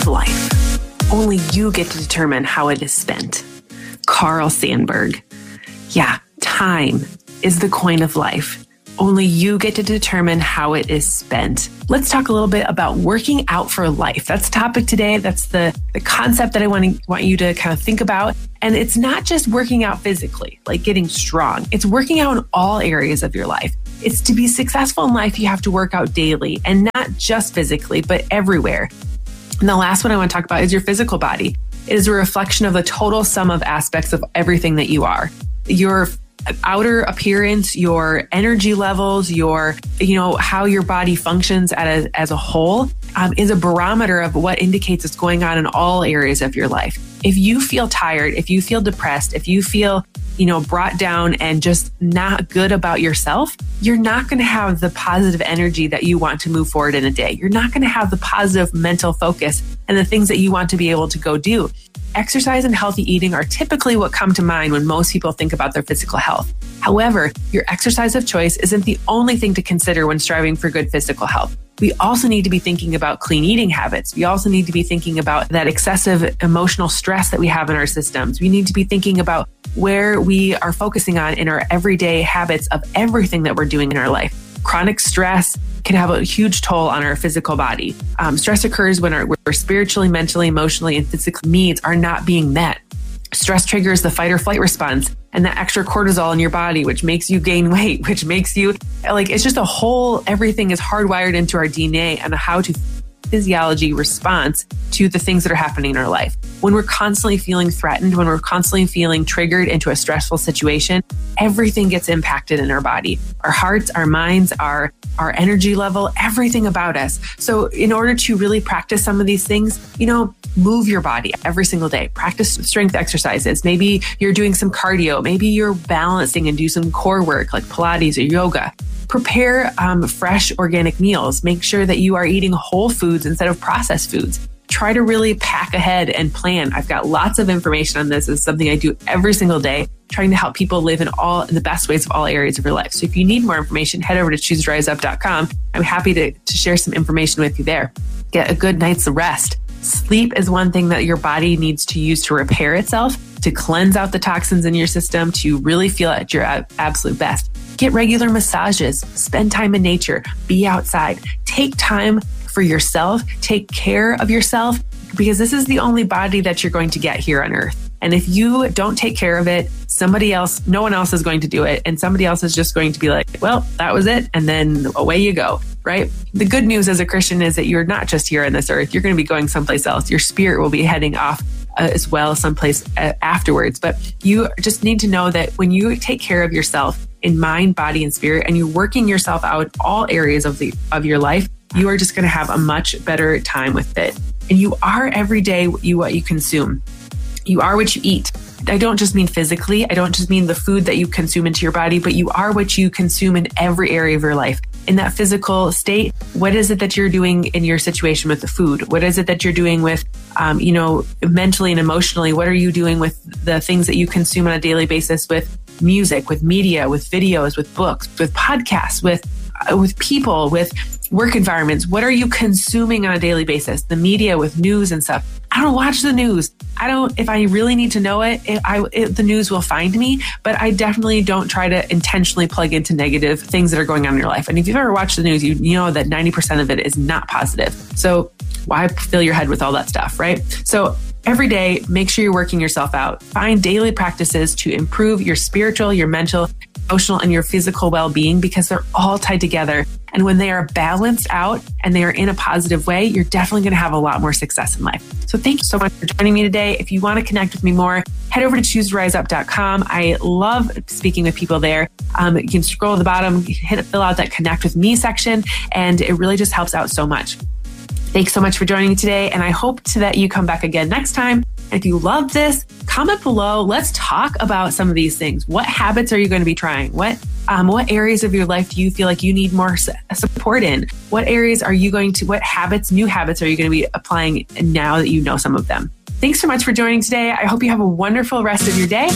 of life. Only you get to determine how it is spent. Carl Sandburg. Yeah, time is the coin of life. Only you get to determine how it is spent. Let's talk a little bit about working out for life. That's the topic today. That's the concept that I want you to kind of think about. And it's not just working out physically, like getting strong. It's working out in all areas of your life. It's to be successful in life, you have to work out daily, and not just physically, but everywhere. And the last one I want to talk about is your physical body. It is a reflection of the total sum of aspects of everything that you are. Your outer appearance, your energy levels, how your body functions as a whole is a barometer of what indicates what's going on in all areas of your life. If you feel tired, if you feel depressed, if you feel brought down and just not good about yourself, you're not going to have the positive energy that you want to move forward in a day. You're not going to have the positive mental focus and the things that you want to be able to go do. Exercise and healthy eating are typically what come to mind when most people think about their physical health. However, your exercise of choice isn't the only thing to consider when striving for good physical health. We also need to be thinking about clean eating habits. We also need to be thinking about that excessive emotional stress that we have in our systems. We need to be thinking about where we are focusing on in our everyday habits of everything that we're doing in our life. Chronic stress can have a huge toll on our physical body. Stress occurs when our spiritually, mentally, emotionally, and physical needs are not being met. Stress triggers the fight or flight response and the extra cortisol in your body, which makes you gain weight, which makes you it's just everything is hardwired into our DNA and how to physiology response to the things that are happening in our life. When we're constantly feeling threatened, when we're constantly feeling triggered into a stressful situation, everything gets impacted in our body. Our hearts, our minds, our energy level, everything about us. So in order to really practice some of these things, move your body every single day. Practice strength exercises. Maybe you're doing some cardio. Maybe you're balancing and do some core work like Pilates or yoga. Prepare fresh organic meals. Make sure that you are eating whole foods instead of processed foods. Try to really pack ahead and plan. I've got lots of information on this. It's something I do every single day, trying to help people live in the best ways of all areas of your life. So if you need more information, head over to ChooseRiseUp.com. I'm happy to share some information with you there. Get a good night's rest. Sleep is one thing that your body needs to use to repair itself, to cleanse out the toxins in your system, to really feel at your absolute best. Get regular massages, spend time in nature, be outside, take time for yourself, take care of yourself, because this is the only body that you're going to get here on earth. And if you don't take care of it, no one else is going to do it. And somebody else is just going to be like, well, that was it. And then away you go, right? The good news as a Christian is that you're not just here on this earth. You're going to be going someplace else. Your spirit will be heading off as well someplace afterwards. But you just need to know that when you take care of yourself in mind, body, and spirit, and you're working yourself out all areas of your life, you are just going to have a much better time with it. And you are every day what you consume. You are what you eat. I don't just mean physically. I don't just mean the food that you consume into your body, but you are what you consume in every area of your life. In that physical state, what is it that you're doing in your situation with the food? What is it that you're doing with, mentally and emotionally? What are you doing with the things that you consume on a daily basis with music, with media, with videos, with books, with podcasts, with people, with work environments? What are you consuming on a daily basis? The media with news and stuff. I don't watch the news. If I really need to know the news will find me, but I definitely don't try to intentionally plug into negative things that are going on in your life. And if you've ever watched the news, you know that 90% of it is not positive. So why fill your head with all that stuff, right? So every day, make sure you're working yourself out. Find daily practices to improve your spiritual, your mental, emotional, and your physical well-being, because they're all tied together. And when they are balanced out and they are in a positive way, you're definitely going to have a lot more success in life. So thank you so much for joining me today. If you want to connect with me more, head over to ChooseRiseUp.com. I love speaking with people there. You can scroll to the bottom, fill out that connect with me section, and it really just helps out so much. Thanks so much for joining me today, and I hope that you come back again next time. And if you love this, comment below. Let's talk about some of these things. What habits are you going to be trying? What areas of your life do you feel like you need more support in? What habits, new habits are you going to be applying now that you know some of them? Thanks so much for joining today. I hope you have a wonderful rest of your day.